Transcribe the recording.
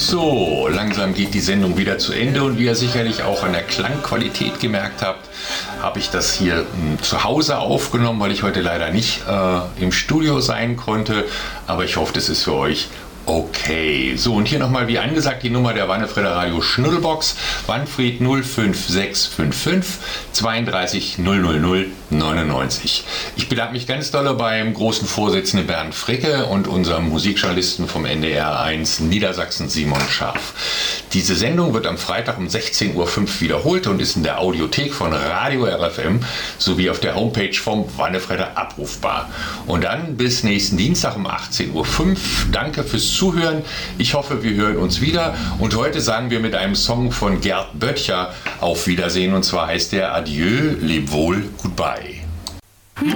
So, langsam geht die Sendung wieder zu Ende und wie ihr sicherlich auch an der Klangqualität gemerkt habt, habe ich das hier zu Hause aufgenommen, weil ich heute leider nicht im Studio sein konnte, aber ich hoffe, das ist für euch okay. So, und hier nochmal wie angesagt die Nummer der Wannefrieder Radio Schnuddelbox, Wanfried 05655 32 000 99. Ich bedanke mich ganz doll beim großen Vorsitzenden Bernd Fricke und unserem Musikjournalisten vom NDR 1 Niedersachsen Simon Scharf. Diese Sendung wird am Freitag um 16:05 Uhr wiederholt und ist in der Audiothek von Radio RFM sowie auf der Homepage vom Wannefrieder abrufbar. Und dann bis nächsten Dienstag um 18:05 Uhr. Danke fürs Zuhören. Ich hoffe, wir hören uns wieder. Und heute sagen wir mit einem Song von Gerd Böttcher auf Wiedersehen. Und zwar heißt der Adieu, leb wohl, goodbye.